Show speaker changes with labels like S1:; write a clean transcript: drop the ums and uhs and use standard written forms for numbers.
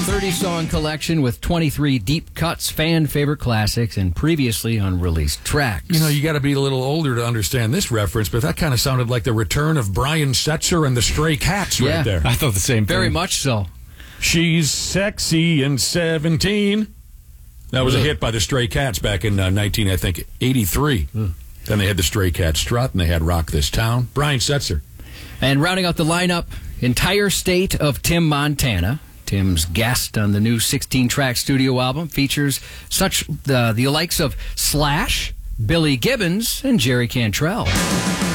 S1: 30-song collection with 23 deep cuts, fan-favorite classics, and previously unreleased tracks.
S2: You know, you got to be a little older to understand this reference, but that kind of sounded like the return of Brian Setzer and the Stray Cats right there.
S3: I thought the same thing.
S1: Very much so.
S2: She's sexy and 17. That was a hit by the Stray Cats back in 1983. Then they had the Stray Cats Strut, and they had Rock This Town. Brian Setzer.
S1: And rounding out the lineup, Entire State of Tim Montana. Tim's guest on the new 16-track studio album features the likes of Slash, Billy Gibbons, and Jerry Cantrell.